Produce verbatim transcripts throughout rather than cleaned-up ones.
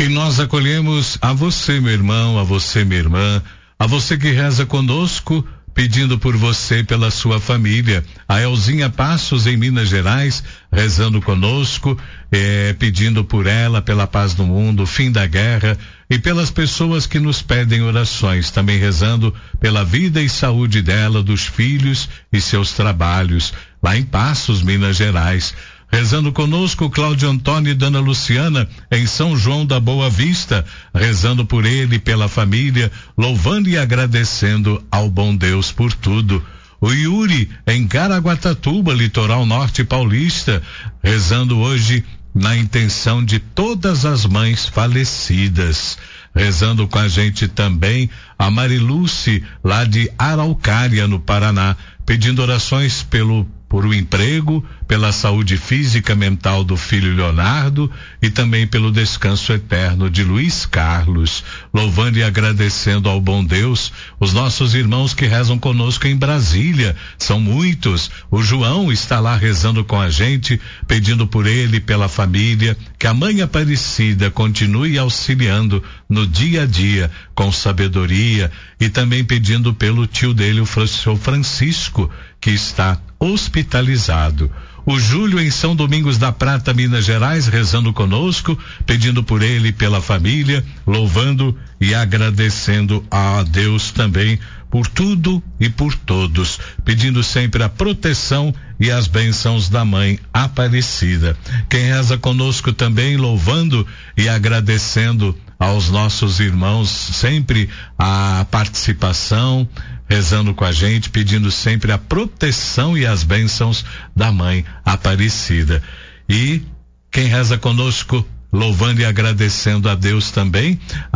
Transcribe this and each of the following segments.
E nós acolhemos a você, meu irmão, a você, minha irmã, a você que reza conosco, pedindo por você e pela sua família. A Elzinha Passos, em Minas Gerais, rezando conosco, eh, pedindo por ela, pela paz do mundo, fim da guerra, e pelas pessoas que nos pedem orações, também rezando pela vida e saúde dela, dos filhos e seus trabalhos, lá em Passos, Minas Gerais. Rezando conosco, Cláudio Antônio e Dona Luciana, em São João da Boa Vista, rezando por ele e pela família, louvando e agradecendo ao bom Deus por tudo. O Yuri, em Caraguatatuba, litoral norte paulista, rezando hoje na intenção de todas as mães falecidas. Rezando com a gente também a Mariluce, lá de Araucária, no Paraná, pedindo orações pelo por o emprego, pela saúde física e mental do filho Leonardo e também pelo descanso eterno de Luiz Carlos, louvando e agradecendo ao bom Deus os nossos irmãos que rezam conosco em Brasília, são muitos. O João está lá rezando com a gente, pedindo por ele e pela família, que a Mãe Aparecida continue auxiliando no dia a dia com sabedoria, e também pedindo pelo tio dele, o senhor Francisco, que está hospitalizado. O Júlio, em São Domingos da Prata, Minas Gerais, rezando conosco, pedindo por ele e pela família, louvando e agradecendo a Deus também por tudo e por todos, pedindo sempre a proteção e as bênçãos da Mãe Aparecida. Quem reza conosco também, louvando e agradecendo aos nossos irmãos sempre a participação, rezando com a gente, pedindo sempre a proteção e as bênçãos da Mãe Aparecida. E quem reza conosco, louvando e agradecendo a Deus também,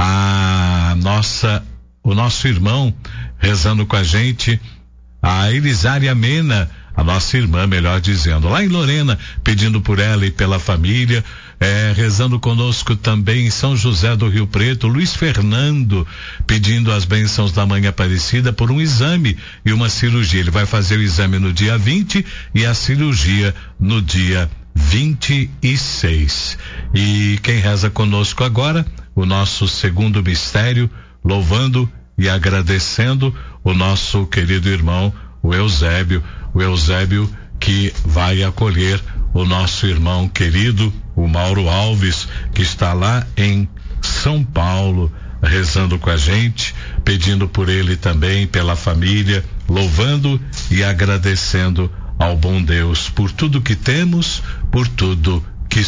a nossa, o nosso irmão rezando com a gente, a Elisária Mena, a nossa irmã, melhor dizendo, lá em Lorena, pedindo por ela e pela família, é, rezando conosco também em São José do Rio Preto, Luiz Fernando, pedindo as bênçãos da Mãe Aparecida por um exame e uma cirurgia. Ele vai fazer o exame no dia vinte e a cirurgia no dia vinte e seis. E quem reza conosco agora, o nosso segundo mistério, louvando e agradecendo o nosso querido irmão, o Eusébio, o Eusébio que vai acolher o nosso irmão querido, o Mauro Alves, que está lá em São Paulo, rezando com a gente, pedindo por ele também, pela família, louvando e agradecendo ao bom Deus por tudo que temos, por tudo que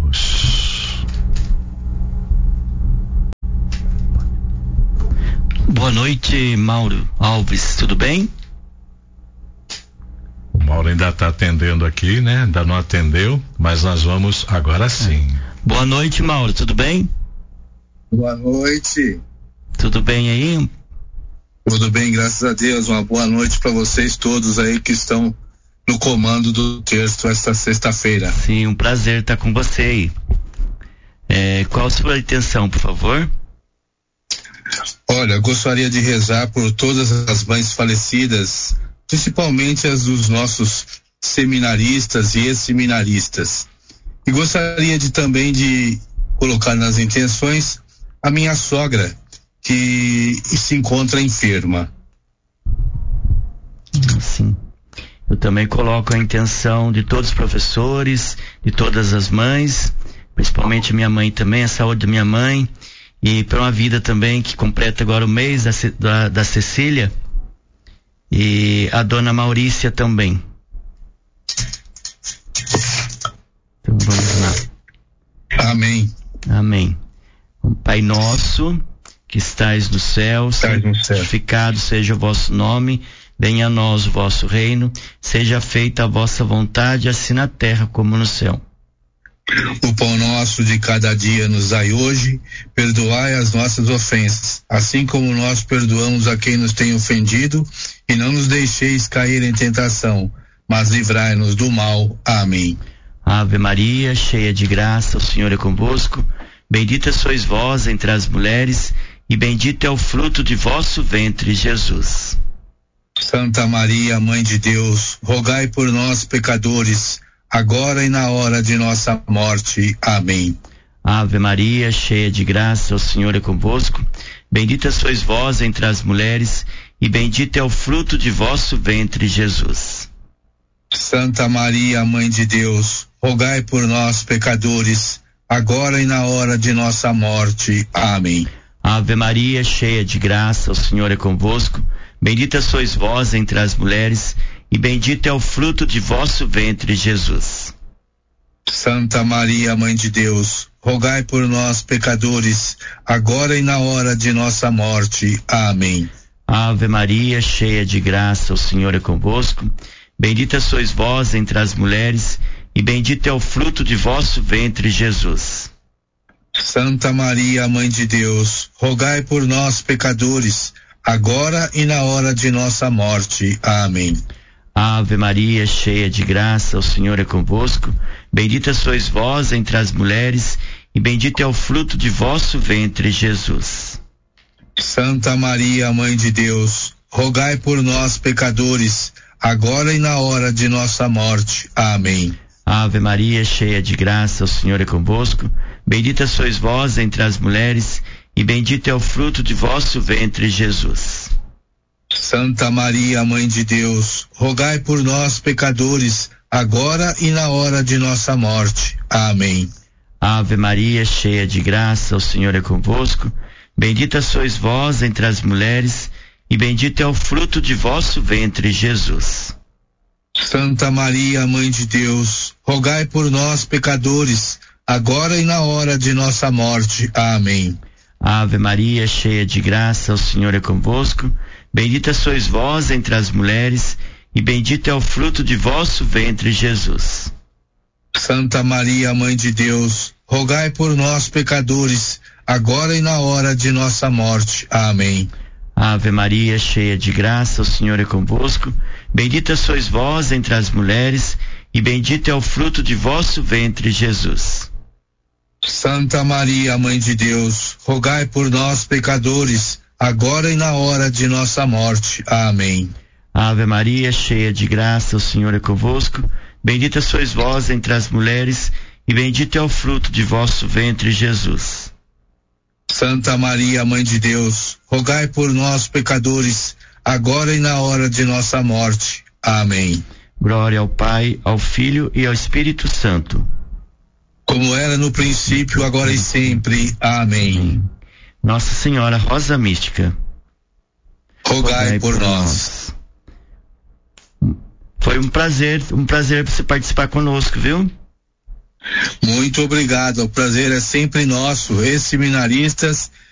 somos. Boa noite, Mauro Alves, tudo bem? O Mauro ainda está atendendo aqui, né? Ainda não atendeu, mas nós vamos agora sim. Boa noite, Mauro, tudo bem? Boa noite. Tudo bem aí? Tudo bem, graças a Deus. Uma boa noite para vocês todos aí que estão no comando do texto esta sexta-feira. Sim, um prazer estar com você aí. É, qual a sua intenção, por favor? Olha, gostaria de rezar por todas as mães falecidas, principalmente as dos nossos seminaristas e ex-seminaristas. E gostaria de também de colocar nas intenções a minha sogra, que se encontra enferma. Sim. Eu também coloco a intenção de todos os professores, de todas as mães, principalmente minha mãe também, a saúde da minha mãe, e para uma vida também que completa agora o mês da, da, da Cecília, e a dona Maurícia também. Então vamos lá. Amém. Amém. Pai nosso, que estais no céu, santificado seja o vosso nome, venha a nós o vosso reino, seja feita a vossa vontade, assim na terra como no céu. O pão nosso de cada dia nos dai hoje, perdoai as nossas ofensas, assim como nós perdoamos a quem nos tem ofendido, e não nos deixeis cair em tentação, mas livrai-nos do mal. Amém. Ave Maria, cheia de graça, o Senhor é convosco, bendita sois vós entre as mulheres, e bendito é o fruto de vosso ventre, Jesus. Santa Maria, Mãe de Deus, rogai por nós, pecadores, agora e na hora de nossa morte. Amém. Ave Maria, cheia de graça, o Senhor é convosco. Bendita sois vós entre as mulheres, e bendito é o fruto de vosso ventre, Jesus. Santa Maria, Mãe de Deus, rogai por nós, pecadores, agora e na hora de nossa morte. Amém. Ave Maria, cheia de graça, o Senhor é convosco. Bendita sois vós entre as mulheres, e bendito é o fruto de vosso ventre, Jesus. Santa Maria, Mãe de Deus, rogai por nós, pecadores, agora e na hora de nossa morte. Amém. Ave Maria, cheia de graça, o Senhor é convosco. Bendita sois vós entre as mulheres, e bendito é o fruto de vosso ventre, Jesus. Santa Maria, Mãe de Deus, rogai por nós, pecadores, agora e na hora de nossa morte. Amém. Ave Maria, cheia de graça, o Senhor é convosco. Bendita sois vós entre as mulheres, e bendito é o fruto de vosso ventre, Jesus. Santa Maria, Mãe de Deus, rogai por nós, pecadores, agora e na hora de nossa morte. Amém. Ave Maria, cheia de graça, o Senhor é convosco. Bendita sois vós entre as mulheres, e bendito é o fruto de vosso ventre, Jesus. Santa Maria, Mãe de Deus, rogai por nós, pecadores, agora e na hora de nossa morte. Amém. Ave Maria, cheia de graça, o Senhor é convosco. Bendita sois vós entre as mulheres, e bendito é o fruto de vosso ventre, Jesus. Santa Maria, Mãe de Deus, rogai por nós, pecadores, agora e na hora de nossa morte. Amém. Ave Maria, cheia de graça, o Senhor é convosco. Bendita sois vós entre as mulheres, e bendito é o fruto de vosso ventre, Jesus. Santa Maria, Mãe de Deus, rogai por nós, pecadores, agora e na hora de nossa morte. Amém. Ave Maria, cheia de graça, o Senhor é convosco. Bendita sois vós entre as mulheres, e bendito é o fruto de vosso ventre, Jesus. Santa Maria, Mãe de Deus, rogai por nós, pecadores, agora e na hora de nossa morte. Amém. Ave Maria, cheia de graça, o Senhor é convosco. Bendita sois vós entre as mulheres, e bendito é o fruto de vosso ventre, Jesus. Santa Maria, Mãe de Deus, rogai por nós, pecadores, agora e na hora de nossa morte. Amém. Glória ao Pai, ao Filho e ao Espírito Santo. Como era no princípio, agora e sempre. Amém. Amém. Nossa Senhora Rosa Mística, rogai, rogai por, por nós. nós. Foi um prazer, um prazer você participar conosco, viu? Muito obrigado, o prazer é sempre nosso, ex-seminaristas